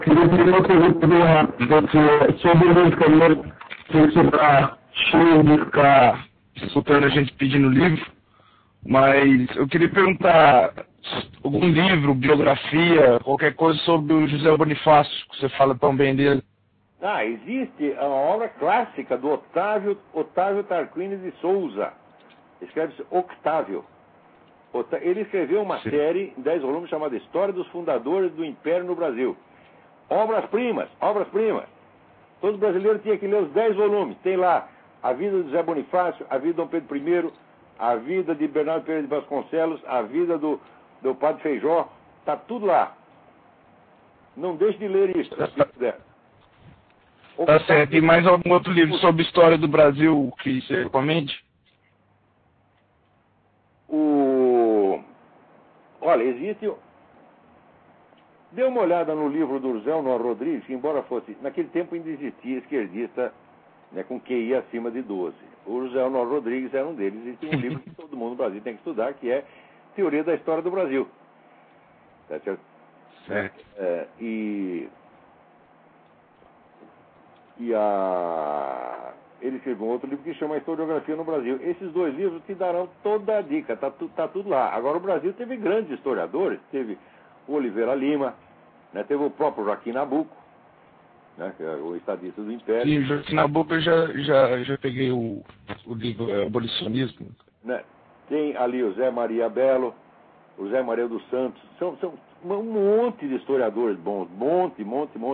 Queria pedir uma pergunta sobre o livro que você está cheio de ficar escutando a gente pedindo livro, mas eu queria perguntar algum livro, biografia, qualquer coisa sobre o José Bonifácio, que você fala tão bem dele. Existe uma obra clássica do Otávio Tarquínio de Souza. Escreve-se Octávio. Ele escreveu uma série em 10 volumes chamada História dos Fundadores do Império no Brasil. Obras-primas. Todo brasileiro tinha que ler os 10 volumes. Tem lá a vida de José Bonifácio, a vida de Dom Pedro I, a vida de Bernardo Pereira de Vasconcelos, a vida do Padre Feijó. Está tudo lá. Não deixe de ler isso, se puder. Tá certo. E mais algum outro livro sobre história do Brasil que você recomende? Olha, existe... Dê uma olhada no livro do José Honor Rodrigues, que embora fosse... Naquele tempo ainda existia esquerdista, né, com QI acima de 12. O José Honor Rodrigues era um deles. Existe um livro que todo mundo no Brasil tem que estudar, que é Teoria da História do Brasil. Tá certo? Certo. Ele escreveu um outro livro que chama Historiografia no Brasil. Esses dois livros te darão toda a dica, tá tudo lá. Agora, o Brasil teve grandes historiadores, teve o Oliveira Lima, né, teve o próprio Joaquim Nabuco, né, que é o estadista do Império. Sim, Joaquim Nabuco eu já peguei o livro Abolicionismo. Né, tem ali o Zé Maria Belo, o Zé Maria dos Santos, são um monte de historiadores bons, monte.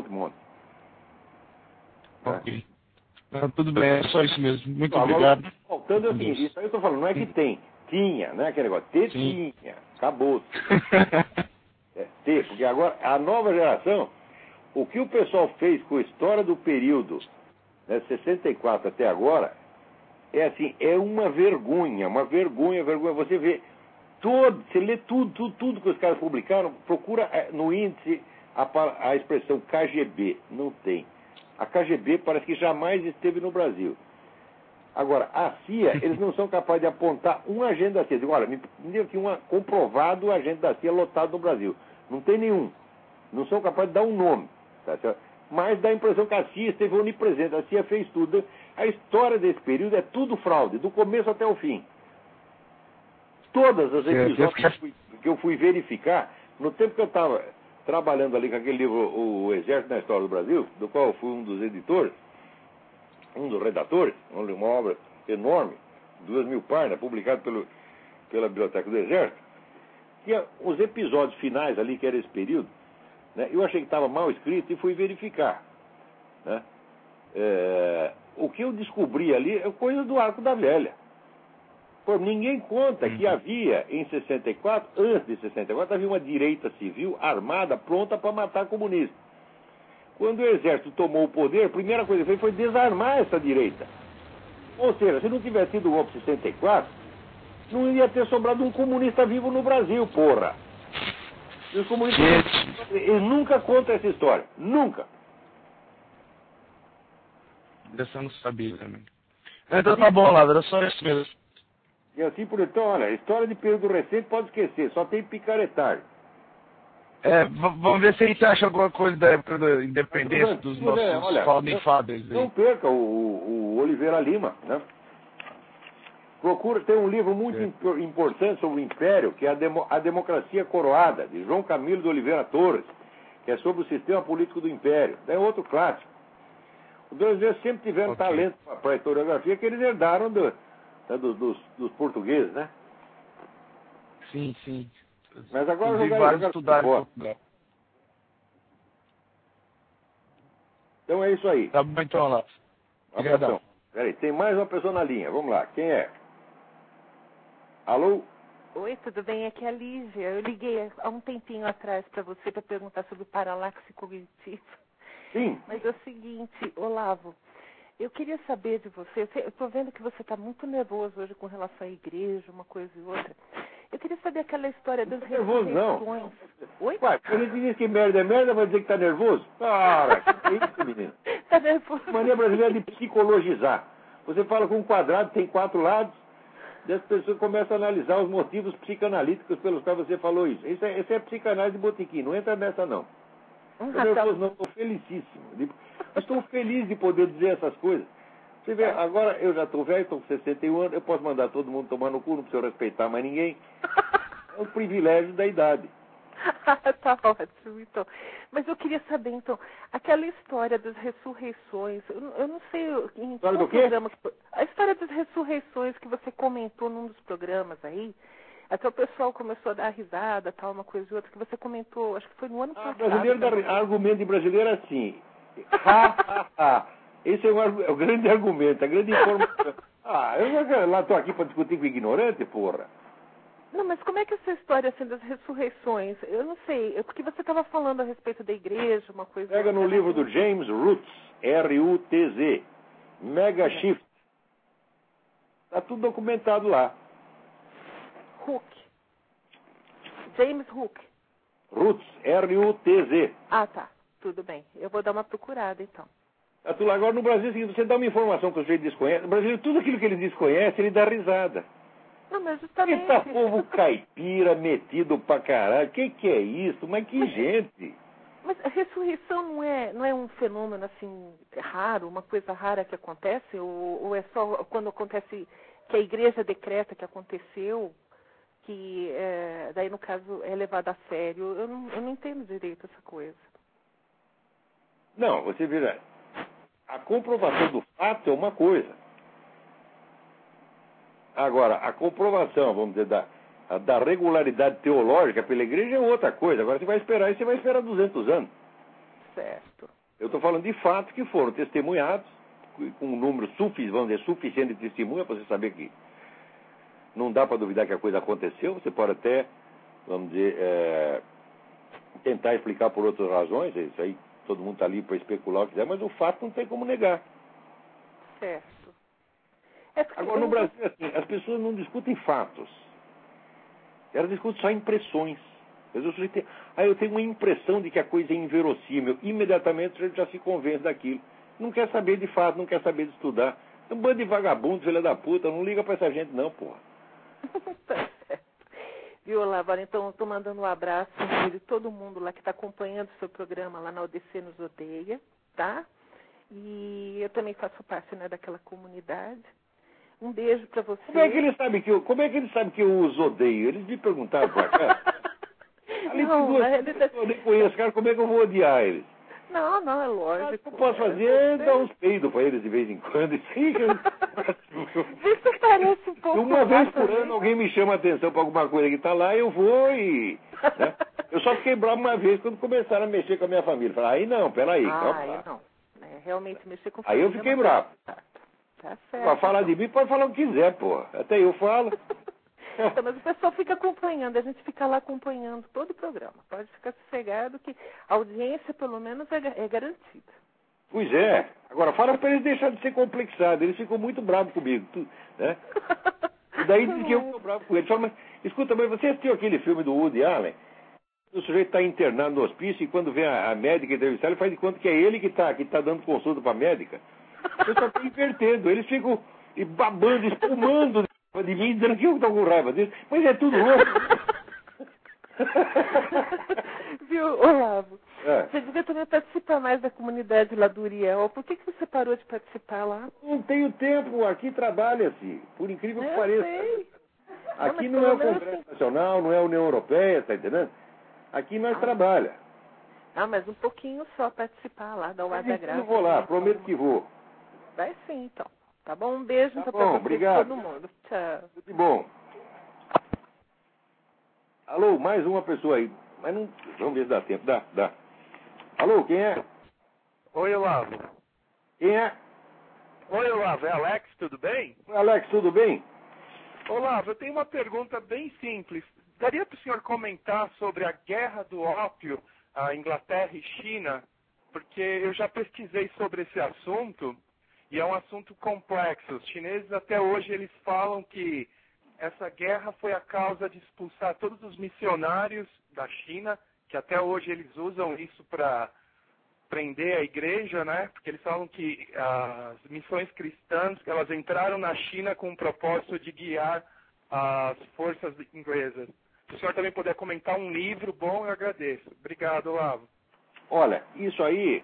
Ok. Tudo bem, é só isso mesmo. Muito obrigado. Faltando assim, isso aí eu estou falando, não é que tem, tinha, né? Aquele negócio, tinha, acabou. Porque agora, a nova geração, o que o pessoal fez com a história do período, né, 64 até agora, é assim, é uma vergonha. Você vê, você lê tudo que os caras publicaram, procura no índice a expressão KGB, não tem. A KGB parece que jamais esteve no Brasil. Agora, a CIA, eles não são capazes de apontar uma agente da CIA. Digo, olha, me diga aqui comprovado agente da CIA lotado no Brasil. Não tem nenhum. Não são capazes de dar um nome. Tá certo? Mas dá a impressão que a CIA esteve onipresente. A CIA fez tudo. A história desse período é tudo fraude, do começo até o fim. Todas as episódios que eu fui verificar, no tempo que eu estava trabalhando ali com aquele livro, O Exército na História do Brasil, do qual eu fui um dos editores, um dos redatores, uma obra enorme, 2.000 páginas, publicada pela Biblioteca do Exército, tinha os episódios finais ali, que era esse período, né, eu achei que estava mal escrito e fui verificar. Né, o que eu descobri ali é coisa do Arco da Velha. Pô, ninguém conta que havia, em 64, antes de 64, havia uma direita civil armada, pronta para matar comunistas. Quando o exército tomou o poder, a primeira coisa que fez foi desarmar essa direita. Ou seja, se não tivesse sido o golpe de 64, não ia ter sobrado um comunista vivo no Brasil, porra. E os comunistas, eles nunca contam essa história. Nunca. Dessa eu não sabia também. Então tá bom, Lázaro, era só isso mesmo. E assim por então, olha, história de período recente pode esquecer, só tem picaretagem. Vamos ver se a gente acha alguma coisa da época da independência dos nossos founding fathers. Não perca o Oliveira Lima, né? Procura, tem um livro muito importante sobre o Império, que é a Democracia Coroada, de João Camilo de Oliveira Torres, que é sobre o sistema político do Império. É outro clássico. Os brasileiros sempre tiveram talento para a historiografia que eles herdaram dos portugueses, né? Sim. Mas agora vários estudaram em Portugal. Então é isso aí. Tá bom então, Lázaro. Obrigadão. Peraí, tem mais uma pessoa na linha. Vamos lá. Quem é? Alô? Oi, tudo bem? Aqui é a Lívia. Eu liguei há um tempinho atrás para você para perguntar sobre paralaxe cognitivo. Sim. Mas é o seguinte, Olavo, eu queria saber de você, eu estou vendo que você está muito nervoso hoje com relação à igreja, uma coisa e outra. Eu queria saber aquela história das ressurreições. Não. Oi? Ué, quando a gente diz que merda é merda, vai dizer que está nervoso? Cara, que é isso, menino? Está nervoso. Mania brasileira de psicologizar. Você fala com um quadrado, tem 4 lados, e as pessoas começam a analisar os motivos psicanalíticos pelos quais você falou isso. Esse é psicanálise de botequim, não entra nessa não. nervoso, não, estou felicíssimo. Eu estou feliz de poder dizer essas coisas. Você vê, agora eu já estou velho, estou com 61 anos, eu posso mandar todo mundo tomar no cu, não preciso respeitar mais ninguém. É um privilégio da idade. Tá ótimo, então. Mas eu queria saber, então, aquela história das ressurreições, eu não sei em História do quê? programa a história das ressurreições que você comentou num dos programas aí, até o pessoal começou a dar risada, tal, uma coisa e outra, que você comentou, acho que foi no ano passado. Argumento de brasileiro é assim. Esse é o grande argumento, a grande informação. Eu lá estou aqui para discutir com ignorante, porra. Não, mas como é que é essa história assim das ressurreições? Eu não sei, porque você estava falando a respeito da igreja, uma coisa... Pega no livro do James Rutz, R-U-T-Z, Mega Shift. Está tudo documentado lá. Hook. James Hook. Rutz, R-U-T-Z. Ah, tá. Tudo bem. Eu vou dar uma procurada, então. Tá tudo lá. Agora, no Brasil, você dá uma informação que o sujeito desconhece. No Brasil, tudo aquilo que ele desconhece, ele dá risada. Não, mas justamente... Eita povo caipira, metido pra caralho. Que é isso? Mas que gente! Mas a ressurreição não é um fenômeno, assim, raro, uma coisa rara que acontece? Ou é só quando acontece que a igreja decreta que aconteceu, que daí, no caso, é levado a sério? Eu não entendo direito essa coisa. Não, você vira... A comprovação do fato é uma coisa. Agora, a comprovação, vamos dizer, da regularidade teológica pela igreja é outra coisa. Agora você vai esperar 200 anos. Certo. Eu estou falando de fatos que foram testemunhados, com um número suficiente de testemunha para você saber que não dá para duvidar que a coisa aconteceu. Você pode até, vamos dizer, tentar explicar por outras razões. Isso aí, todo mundo está ali para especular o que quiser, mas o fato não tem como negar. Certo. Agora, no Brasil, assim, as pessoas não discutem fatos. Elas discutem só impressões. Eu tenho uma impressão de que a coisa é inverossímil. Imediatamente a gente já se convence daquilo. Não quer saber de fato, não quer saber de estudar. É um bando de vagabundo, filha da puta. Não liga pra essa gente não, porra. Tá certo. Viu, Olavo? Então, eu estou mandando um abraço de todo mundo lá que está acompanhando o seu programa lá na ODC Nos Odeia, tá? E eu também faço parte, né, daquela comunidade. Um beijo para você. Como é que eles sabem que eu os odeio? Eles me perguntaram pra cá. Ali não, eu nem conheço, cara, como é que eu vou odiar eles? Não, é lógico. O que eu posso fazer é dar uns peidos pra eles de vez em quando. Isso parece um pouco... Uma vez por ano alguém me chama a atenção pra alguma coisa que tá lá, eu vou e... Né? Eu só fiquei bravo uma vez quando começaram a mexer com a minha família. Falei, aí não, peraí. Aí não. Realmente mexer com família. Aí eu fiquei bravo. Tá certo. Pra falar de mim, pode falar o que quiser, pô. Até eu falo. Então, mas o pessoal fica acompanhando, a gente fica lá acompanhando todo o programa. Pode ficar sossegado que a audiência, pelo menos, é garantida. Pois é. Agora, fala para eles deixarem de ser complexados. Eles ficam muito bravos comigo, né? E daí diz que eu fico bravo com eles. Fala, mas, escuta, mas você assistiu aquele filme do Woody Allen? O sujeito está internado no hospício e quando vem a médica entrevistar, ele faz de conta que é ele que tá dando consulta para a médica. Eu só estou invertendo. Eles ficam babando, espumando de mim, dizendo que eu estou com raiva deles. Mas é tudo louco. Viu, Olavo? Você devia também participar mais da comunidade lá do Uriel. Por que você parou de participar lá? Não tenho tempo. Aqui trabalha-se. Por incrível que pareça. Sei. Aqui não é o Congresso Nacional, não é a União Europeia, tá entendendo? Aqui nós trabalha. Mas um pouquinho só participar lá, dar o ar da graça. Eu vou lá, prometo que vou. Vai sim, então. Tá bom? Um beijo tá então bom, pra você obrigado. todo mundo. Tchau. Tudo bom. Alô, mais uma pessoa aí. Mas não... Vamos ver se dá tempo. Dá. Alô, quem é? Oi, Olavo. Quem é? Oi, Olavo. É Alex, tudo bem? Alex, tudo bem? Olavo, eu tenho uma pergunta bem simples. Daria para o senhor comentar sobre a guerra do ópio, a Inglaterra e China? Porque eu já pesquisei sobre esse assunto e é um assunto complexo. Os chineses até hoje eles falam que essa guerra foi a causa de expulsar todos os missionários da China, que até hoje eles usam isso para prender a igreja, né? Porque eles falam que as missões cristãs, elas entraram na China com o propósito de guiar as forças inglesas. Se o senhor também puder comentar um livro bom, eu agradeço. Obrigado, Olavo. Olha, isso aí...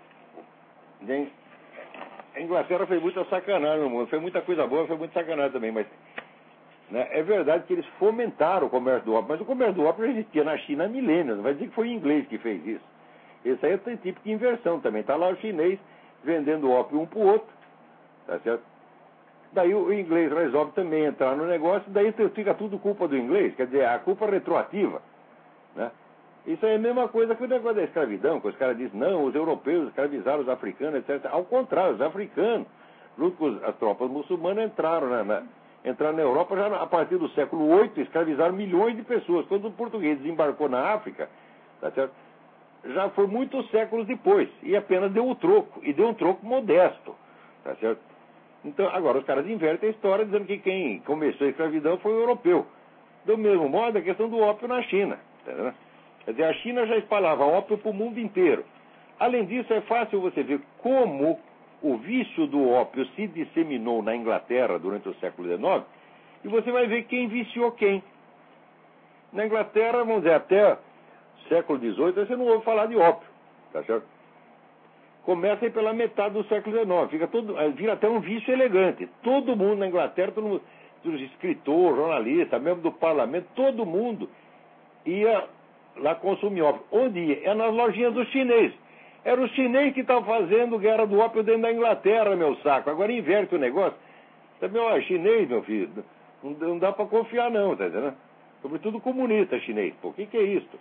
A Inglaterra fez muita sacanagem no mundo. Fez muita coisa boa, fez muita sacanagem também, mas... Né, é verdade que eles fomentaram o comércio do ópio, mas o comércio do ópio já existia na China há milênios. Não vai dizer que foi o inglês que fez isso. Isso aí é tipo de inversão também. Está lá o chinês vendendo ópio um para o outro, tá certo? Daí o inglês resolve também entrar no negócio, daí fica tudo culpa do inglês, quer dizer, a culpa retroativa, né? Isso aí é a mesma coisa que o negócio da escravidão, que os caras dizem, não, os europeus escravizaram os africanos, etc. Ao contrário, os africanos, junto com as tropas muçulmanas, entraram na Europa já a partir do século VIII, escravizaram milhões de pessoas. Quando o português desembarcou na África, tá certo? Já foi muitos séculos depois, e apenas deu o troco, e deu um troco modesto, tá certo? Então, agora os caras invertem a história dizendo que quem começou a escravidão foi o europeu. Do mesmo modo, a questão do ópio na China, tá vendo? Quer dizer, a China já espalhava ópio para o mundo inteiro. Além disso, é fácil você ver como o vício do ópio se disseminou na Inglaterra durante o século XIX, e você vai ver quem viciou quem. Na Inglaterra, vamos dizer, até século XVIII, você não ouve falar de ópio, tá certo? Começa aí pela metade do século XIX, vira até um vício elegante. Todo mundo na Inglaterra, todo mundo, escritor, jornalista, membro do parlamento, todo mundo ia lá consumir ópio. Onde ia? É nas lojinhas dos chineses. Era os chineses que estavam fazendo guerra do ópio dentro da Inglaterra, meu saco. Agora inverte o negócio. Também, ó, chinês, meu filho, não dá para confiar não, tá entendendo? Sobretudo comunista chinês. Pô, o que é isso?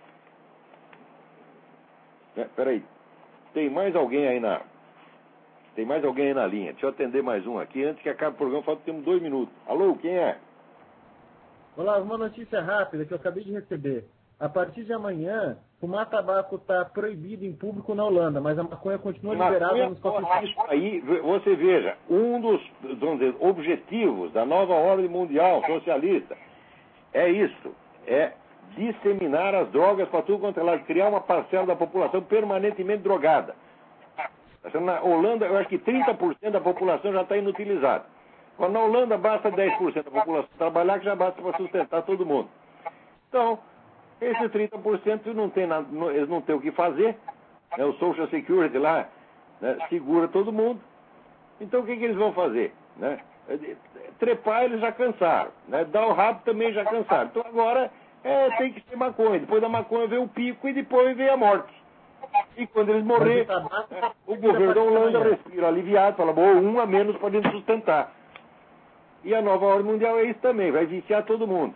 Peraí. Tem mais alguém aí na linha. Deixa eu atender mais um aqui. Antes que acabe o programa, temos 2 minutos. Alô, quem é? Olá, uma notícia rápida que eu acabei de receber. A partir de amanhã, fumar tabaco está proibido em público na Holanda, mas a maconha continua liberada nos cofres. Aí, você veja, um dos, vamos dizer, objetivos da nova ordem mundial socialista é isso, é disseminar as drogas para tudo quanto é lado, criar uma parcela da população permanentemente drogada. Na Holanda, eu acho que 30% da população já está inutilizada. Quando na Holanda basta 10% da população trabalhar, que já basta para sustentar todo mundo. Então, esses 30% não tem nada, eles não têm o que fazer, né? O Social Security lá, né, segura todo mundo. Então o que eles vão fazer? Né? Trepar eles já cansaram, né? Dar o rabo também já cansaram. Então agora tem que ser maconha. Depois da maconha vem o pico e depois vem a morte. E quando eles morrerem, o governo da Holanda respira aliviado, fala, bom, um a menos para gente sustentar. E a nova ordem mundial é isso também, vai viciar todo mundo.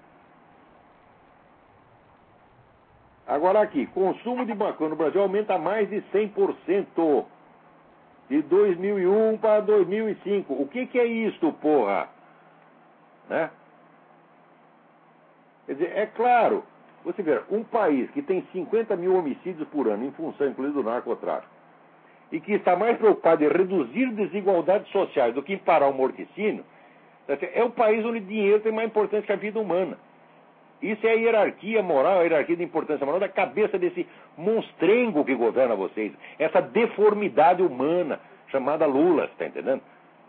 Agora aqui, consumo de maconha no Brasil aumenta mais de 100%. De 2001 para 2005. O que é isso, porra? Né? Quer dizer, é claro, você vê, um país que tem 50 mil homicídios por ano, em função, inclusive, do narcotráfico, e que está mais preocupado em reduzir desigualdades sociais do que em parar o morticínio, é um país onde dinheiro tem mais importância que a vida humana. Isso é a hierarquia moral, a hierarquia de importância moral da cabeça desse monstrengo que governa vocês. Essa deformidade humana chamada Lula, está entendendo?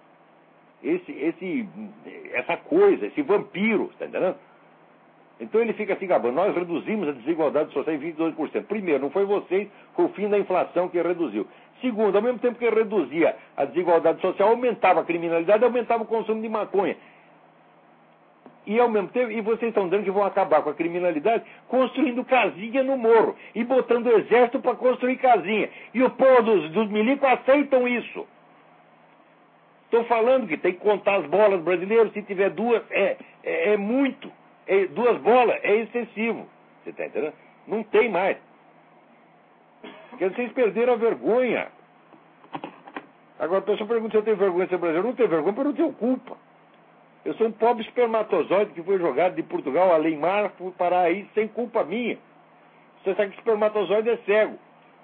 Essa coisa, esse vampiro, está entendendo? Então ele fica assim, gabando, nós reduzimos a desigualdade social em 22%. Primeiro, não foi vocês, foi o fim da inflação que reduziu. Segundo, ao mesmo tempo que reduzia a desigualdade social, aumentava a criminalidade, aumentava o consumo de maconha. E ao mesmo tempo, e vocês estão dizendo que vão acabar com a criminalidade construindo casinha no morro e botando o exército para construir casinha. E o povo dos milicos aceitam isso. Estou falando que tem que contar as bolas brasileiras, se tiver 2, é muito. 2 bolas é excessivo. Você está entendendo? Não tem mais. Porque vocês perderam a vergonha. Agora a pessoa pergunta se eu tenho vergonha de ser brasileiro. Eu não tenho vergonha, porque eu não tenho culpa. Eu sou um pobre espermatozoide que foi jogado de Portugal a Leimar por parar aí sem culpa minha. Você sabe que espermatozoide é cego.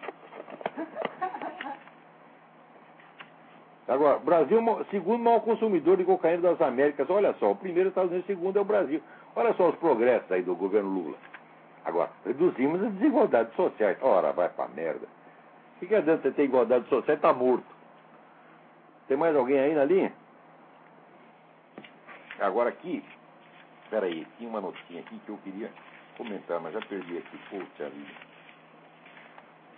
Agora, Brasil é o segundo maior consumidor de cocaína das Américas. Olha só, o primeiro é os Estados Unidos, o segundo é o Brasil. Olha só os progressos aí do governo Lula. Agora, reduzimos as desigualdades sociais. Ora, vai pra merda. O que adianta você ter igualdade social? Tá morto. Tem mais alguém aí na linha? Agora aqui, peraí, tinha uma notinha aqui que eu queria comentar, mas já perdi aqui. Puxa vida.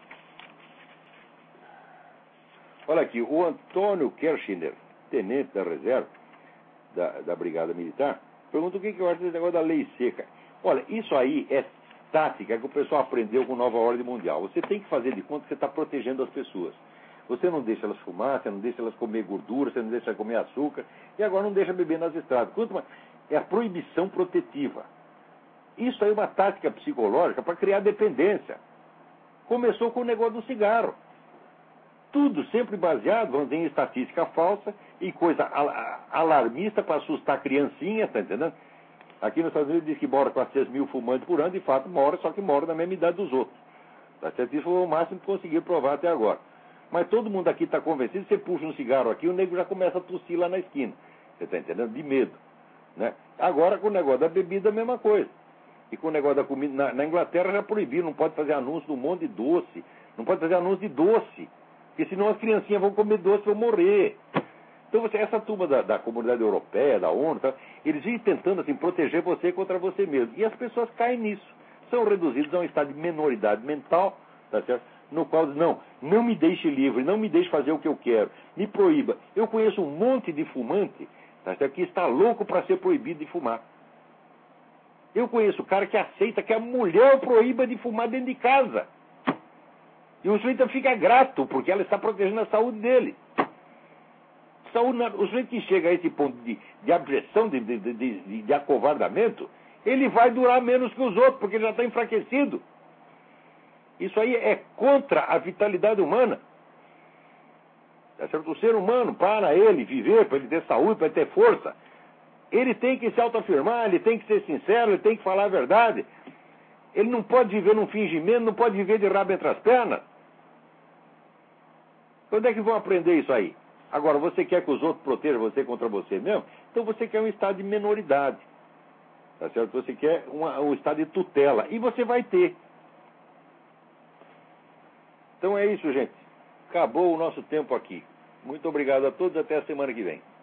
Olha aqui, o Antônio Kershner, tenente da reserva da Brigada Militar, pergunta o que eu acho desse negócio da lei seca. Olha, isso aí é tática que o pessoal aprendeu com a nova ordem mundial. Você tem que fazer de conta que você está protegendo as pessoas. Você não deixa elas fumar, você não deixa elas comer gordura, você não deixa elas comer açúcar, e agora não deixa beber nas estradas. É a proibição protetiva. Isso aí é uma tática psicológica para criar dependência. Começou com o negócio do cigarro. Tudo sempre baseado em estatística falsa e coisa alarmista para assustar a criancinha, tá entendendo? Aqui nos Estados Unidos diz que mora 400 mil fumantes por ano, de fato mora, só que mora na mesma idade dos outros. Tá certo? Isso foi o máximo que conseguiram provar até agora. Mas todo mundo aqui está convencido, você puxa um cigarro aqui, o nego já começa a tossir lá na esquina. Você está entendendo? De medo. Né? Agora, com o negócio da bebida, a mesma coisa. E com o negócio da comida, na Inglaterra já proibiram, não pode fazer anúncio de um monte de doce. Não pode fazer anúncio de doce. Porque senão as criancinhas vão comer doce e vão morrer. Então, essa turma da comunidade europeia, da ONU, tá, eles vêm tentando assim, proteger você contra você mesmo. E as pessoas caem nisso. São reduzidos a um estado de menoridade mental, tá certo? No qual, não me deixe livre, não me deixe fazer o que eu quero, me proíba. Eu conheço um monte de fumante, tá certo, que está louco para ser proibido de fumar. Eu conheço o cara que aceita que a mulher o proíba de fumar dentro de casa. E o sujeito fica grato, porque ela está protegendo a saúde dele. O sujeito que chega a esse ponto de abjeção, de acovardamento, ele vai durar menos que os outros, porque ele já está enfraquecido. Isso aí é contra a vitalidade humana. Tá certo? O ser humano, para ele viver, para ele ter saúde, para ele ter força, ele tem que se autoafirmar, ele tem que ser sincero, ele tem que falar a verdade. Ele não pode viver num fingimento, não pode viver de rabo entre as pernas. Quando é que vão aprender isso aí? Agora, você quer que os outros protejam você contra você mesmo? Então você quer um estado de menoridade. Tá certo? Você quer um estado de tutela. E você vai ter. Então é isso, gente. Acabou o nosso tempo aqui. Muito obrigado a todos. Até a semana que vem.